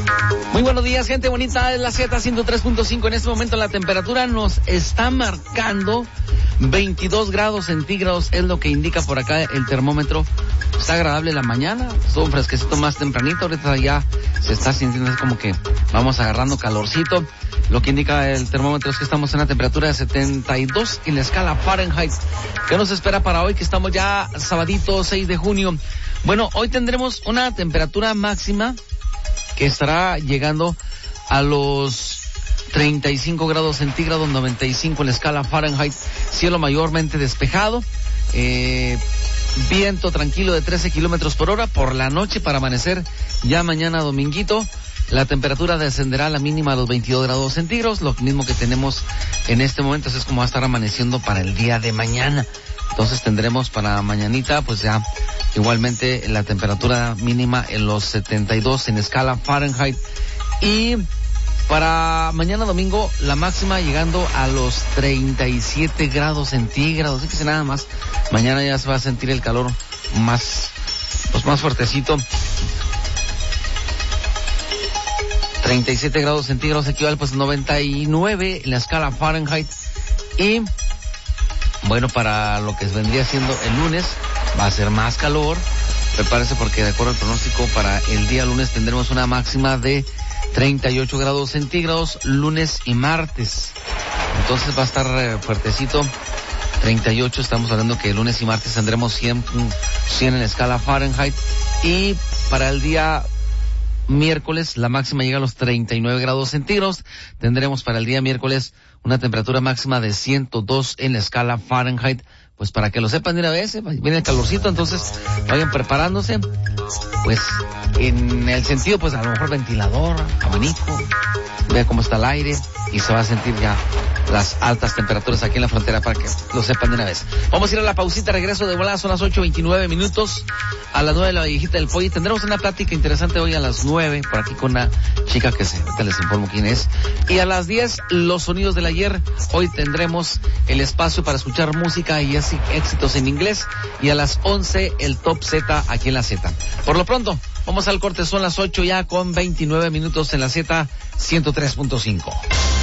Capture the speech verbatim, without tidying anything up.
Muy buenos días, gente bonita, es la Z ciento tres punto cinco. En este momento la temperatura nos está marcando veintidós grados centígrados, es lo que indica por acá el termómetro. Está agradable la mañana, estuvo un fresquecito más tempranito, ahorita ya se está sintiendo como que vamos agarrando calorcito. Lo que indica el termómetro es que estamos en una temperatura de setenta y dos en la escala Fahrenheit. ¿Qué nos espera para hoy, que estamos ya sabadito seis de junio? Bueno, hoy tendremos una temperatura máxima que estará llegando a los treinta y cinco grados centígrados, noventa y cinco en la escala Fahrenheit, cielo mayormente despejado, eh, viento tranquilo de trece kilómetros por hora. Por la noche, para amanecer ya mañana dominguito, la temperatura descenderá a la mínima a los veintidós grados centígrados, lo mismo que tenemos en este momento. Así es como va a estar amaneciendo para el día de mañana. Entonces tendremos para mañanita, pues ya igualmente la temperatura mínima en los setenta y dos en escala Fahrenheit. Y para mañana domingo, la máxima llegando a los treinta y siete grados centígrados. Fíjese nada más, mañana ya se va a sentir el calor más, pues más fuertecito. treinta y siete grados centígrados equivale pues noventa y nueve en la escala Fahrenheit. Y bueno, para lo que vendría siendo el lunes, va a ser más calor. Prepárese porque de acuerdo al pronóstico, para el día lunes tendremos una máxima de treinta y ocho grados centígrados, lunes y martes. Entonces va a estar eh, fuertecito. treinta y ocho, estamos hablando que lunes y martes tendremos cien, cien en la escala Fahrenheit. Y para el día miércoles, la máxima llega a los treinta y nueve grados centígrados. Tendremos para el día miércoles una temperatura máxima de ciento dos en la escala Fahrenheit. Pues para que lo sepan de una vez, ¿eh? Viene el calorcito, entonces vayan preparándose. Pues en el sentido, pues a lo mejor ventilador, abanico, vea cómo está el aire y se va a sentir ya las altas temperaturas aquí en la frontera, para que lo sepan de una vez. Vamos a ir a la pausita, regreso de volada, son las ocho veintinueve minutos, a las nueve de la viejita del pollo. Tendremos una plática interesante hoy a las nueve, por aquí con una chica que se, ahorita les informo quién es. Y a las diez, los sonidos del ayer. Hoy tendremos el espacio para escuchar música y éxitos en inglés. Y a las once, el Top Z aquí en la Z. Por lo pronto, vamos al corte, son las ocho ya con veintinueve minutos en la Z ciento tres punto cinco.